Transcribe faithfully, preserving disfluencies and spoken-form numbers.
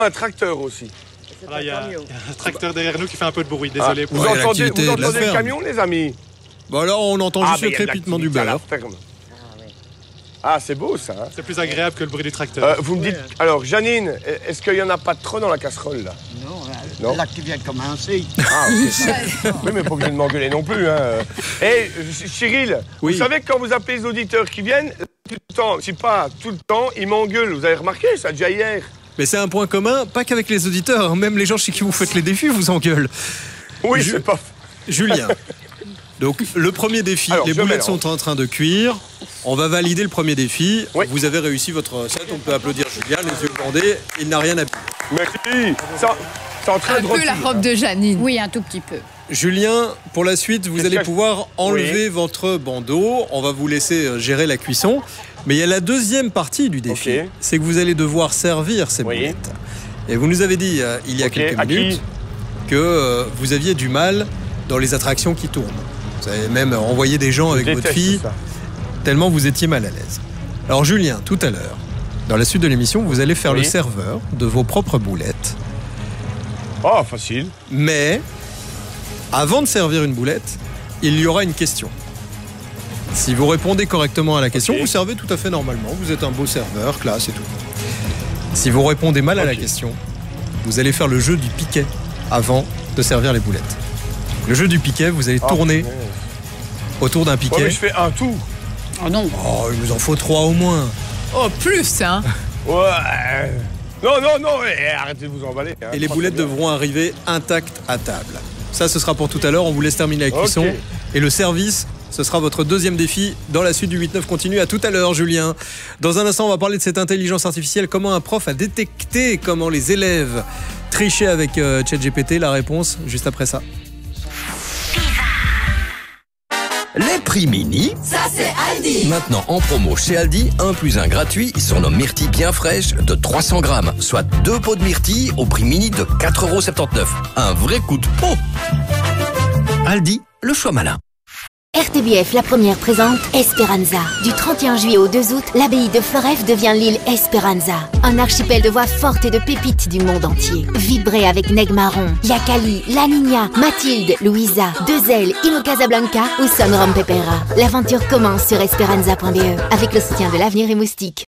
un tracteur aussi. Voilà, il y, y a un tracteur derrière nous qui fait un peu de bruit, désolé. Ah, vous, pour... entendez, vous entendez le camion, les amis? Bon alors on entend ah, juste le crépitement du beurre. Ah, c'est beau ça. Hein. C'est plus agréable que le bruit du tracteur. Euh, vous me dites, oui, alors Janine, est-ce qu'il n'y en a pas trop dans la casserole là? Non, non, là qui vient de commencer. Ah, okay. Oui, mais pas obligé de m'engueuler non plus. Hein. Et Cyril, oui. Vous savez que quand vous appelez les auditeurs qui viennent, tout le temps, si pas tout le temps, ils m'engueulent. Vous avez remarqué ça déjà hier? Mais c'est un point commun, pas qu'avec les auditeurs, même les gens chez qui vous faites les défis vous engueulent. Oui, Ju c'est pas... Julien, donc le premier défi, alors, les boulettes sont en train de cuire. On va valider le premier défi. Oui. Vous avez réussi votre recette, on peut applaudir Julien, les yeux bandés, il n'a rien à dire. Merci. Ça, c'est en train un de peu reculer. La robe de Janine. Oui, un tout petit peu. Julien, pour la suite, vous allez pouvoir enlever oui. votre bandeau. On va vous laisser gérer la cuisson. Mais il y a la deuxième partie du défi. Okay. C'est que vous allez devoir servir ces oui. boulettes. Et vous nous avez dit euh, il y a okay. quelques minutes que euh, vous aviez du mal dans les attractions qui tournent. Vous avez même envoyé des gens avec votre fille, ça. tellement vous étiez mal à l'aise. Alors Julien, tout à l'heure, dans la suite de l'émission, vous allez faire oui. le serveur de vos propres boulettes. Oh, facile. Mais, avant de servir une boulette, il y aura une question. Si vous répondez correctement à la question, okay. vous servez tout à fait normalement. Vous êtes un beau serveur, classe et tout. Si vous répondez mal okay. à la question, vous allez faire le jeu du piquet avant de servir les boulettes. Le jeu du piquet, vous allez oh, tourner mais... autour d'un piquet. Oh, mais je fais un tour. Oh non. Oh, il nous en faut trois au moins. Oh, plus, hein. Ouais. Non, non, non, arrêtez de vous emballer. Hein. Et les boulettes devront arriver intactes à table. Ça, ce sera pour tout à l'heure. On vous laisse terminer la cuisson. Okay. Et le service, ce sera votre deuxième défi dans la suite du huit neuf continue. À tout à l'heure, Julien. Dans un instant, on va parler de cette intelligence artificielle. Comment un prof a détecté comment les élèves trichaient avec euh, ChatGPT. La réponse, juste après ça. Les prix mini, ça c'est Aldi. Maintenant en promo chez Aldi, un plus un gratuit sur nos myrtilles bien fraîches de trois cents grammes, soit deux pots de myrtilles au prix mini de quatre euros soixante-dix-neuf. Un vrai coup de pot. Aldi, le choix malin. R T B F, la première, présente Esperanza. Du trente et un juillet au deux août, l'abbaye de Floreffe devient l'île Esperanza. Un archipel de voix fortes et de pépites du monde entier. Vibrez avec Neg Marron, Yakali, La Niña, Mathilde, Louisa, Deux Ailes, Ino Casablanca ou Son Rom Pepera. L'aventure commence sur esperanza point b e avec le soutien de l'Avenir et Moustique.